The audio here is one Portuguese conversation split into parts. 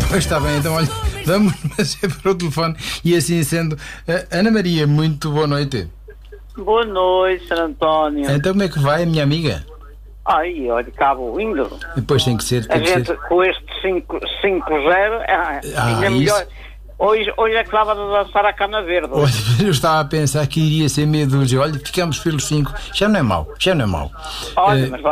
Pois está bem, então olha, vamos para o telefone e assim sendo. Ana Maria, muito boa noite. Boa noite, Sr. António. Então como é que vai, minha amiga? Ai, olha, cabo indo. Depois tem que ser, A gente com este 5-0, ainda melhor. Hoje é que estava a dançar a cana verde. Olha, eu estava a pensar que iria ser meia dúzia. Olha, ficamos pelos 5. Já não é mau. Olha, mas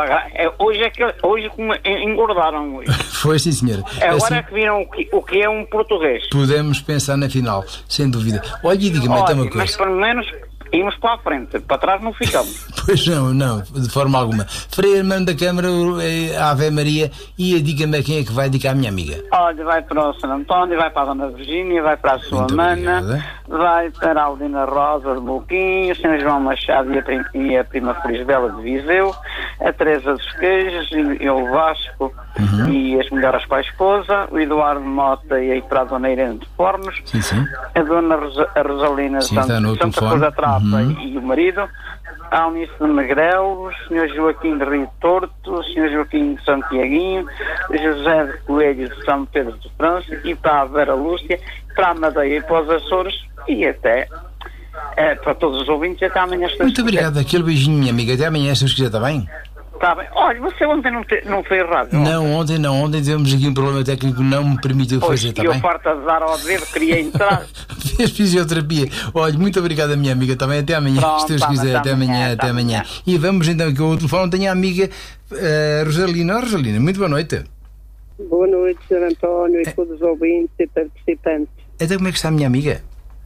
hoje como engordaram hoje. Foi sim, senhora. Agora é que viram o que é um português. Podemos pensar na final, sem dúvida. Olha, e diga-me então uma coisa. Mas pelo menos íamos para a frente, para trás não ficamos. Pois não, de forma alguma. Frei Armando da Câmara, a Ave Maria, e diga-me a quem é que vai dedicar a minha amiga. Olha, vai para o Sr. António, vai para a Dona Virgínia, vai para a sua mana, vai para a Aldina Rosa de Boquim, o Sr. João Machado e a prima Felisbela de Viseu, a Teresa dos Queijos e o Vasco e as melhoras para a esposa, o Eduardo Mota e para a Dona Irene de Fornos, sim. a Dona Rosalina de Santa Cruz da Trapa e o marido, a Alnice de Magrel, o Sr. Joaquim de Rio Torto, o Sr. Joaquim de Santiaguinho, o José de Coelho de São Pedro de França e para a Vera Lúcia, para a Madeira e para os Açores e até para todos os ouvintes até amanhã. Muito obrigado, aquele beijinho, minha amiga, até amanhã, se os quiser, está bem? Está bem. Olha, você ontem não fez rádio? Não, ontem tivemos aqui um problema técnico, não me permitiu fazer, está bem? E eu farto a dar ao dedo, queria entrar. Fez fisioterapia. Olha, muito obrigado, minha amiga, também até amanhã, se Deus quiser, até amanhã. E vamos então aqui ao telefone, tenho a amiga Rosalina. Rosalina, muito boa noite. Boa noite, Sr. António, e todos os ouvintes e participantes. Então como é que está a minha amiga?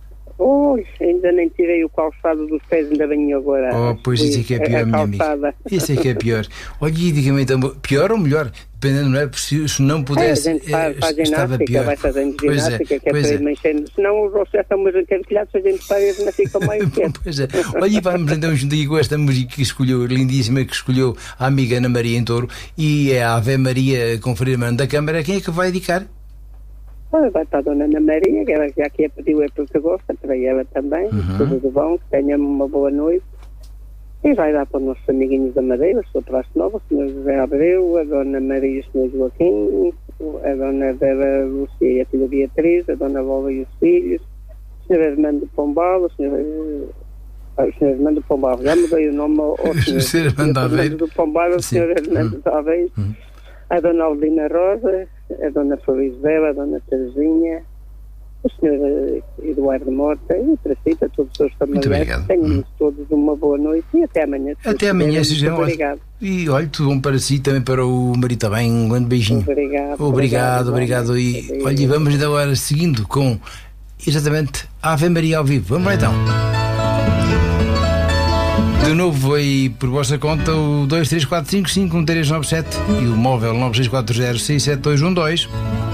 Ainda nem tirei o calçado dos pés, ainda venho agora. Pois isso é que é pior, minha amiga. Isso é que é pior. Olha, e diga-me então, pior ou melhor? Dependendo, não é? Se não pudesse. A gente faz ginástica, vai fazendo ginástica, que é para ir mexendo. Senão os ossos já estão mais encarquilhados, se a gente faz, não fica mais quieto. Pois é. Olha, e vamos então juntar com esta música que escolheu, lindíssima, que escolheu a amiga Ana Maria em Touro, e é a Ave Maria com Frei Armando da Câmara. Quem é que vai dedicar? Vai para a Dona Ana Maria, que ela já que a pediu é porque gosta, para ela também, tudo de bom, que tenha uma boa noite. E vai dar para os nossos amiguinhos da Madeira, o Sr. Prazo Nova, o Sr. José Abreu, a Dona Maria e o Sr. Joaquim, a Dona Vera Lúcia e a filha Beatriz, a Dona Bola e os filhos, o Sr. Armando Pombal, o Sr. Armando Pombal, já mudei o nome ao Sr. Armando do Pombal, o Sr. Armando de Aveiro, a Dona Aldina Rosa, a Dona Felisbela, a Dona Terezinha, o Sr. Eduardo Mota e para si, para todos os seus familiares. Tenham todos uma boa noite e até amanhã. Até amanhã, obrigado. E olha, tudo bom para si, também para o marido também. Um grande beijinho. Obrigado. E olha, e vamos então agora seguindo com exatamente a Ave Maria ao vivo. Vamos lá então. De novo aí por vossa conta o 234551397 e o móvel 964067212.